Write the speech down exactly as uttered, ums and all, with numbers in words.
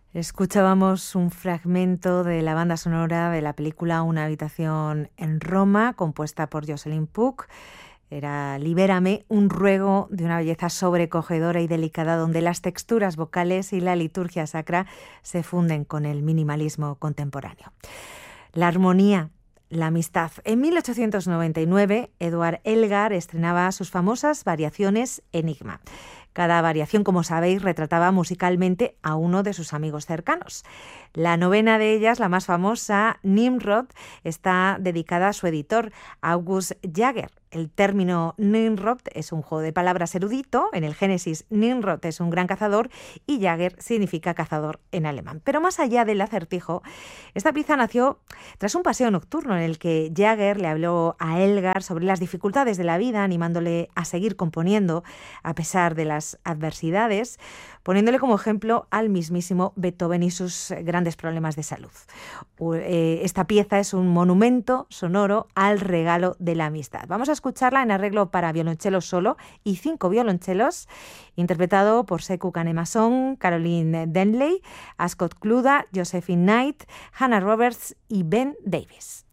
Escuchábamos un fragmento de la banda sonora de la película Una habitación en Roma, compuesta por Jocelyn Puck. Era Libérame, un ruego de una belleza sobrecogedora y delicada, donde las texturas vocales y la liturgia sacra se funden con el minimalismo contemporáneo. La armonía, la amistad. En mil ochocientos noventa y nueve, Edward Elgar estrenaba sus famosas variaciones Enigma. Cada variación, como sabéis, retrataba musicalmente a uno de sus amigos cercanos. La novena de ellas, la más famosa, Nimrod, está dedicada a su editor, August Jäger. El término Nimrod es un juego de palabras erudito. En el Génesis, Nimrod es un gran cazador y Jäger significa cazador en alemán. Pero más allá del acertijo, esta pieza nació tras un paseo nocturno en el que Jäger le habló a Elgar sobre las dificultades de la vida, animándole a seguir componiendo a pesar de las adversidades, poniéndole como ejemplo al mismísimo Beethoven y sus grandes problemas de salud. Esta pieza es un monumento sonoro al regalo de la amistad. Vamos a escucharla en arreglo para violonchelo solo y cinco violonchelos, interpretado por Sekou Kanemason, Caroline Denley, Ascot Cluda, Josephine Knight, Hannah Roberts y Ben Davis.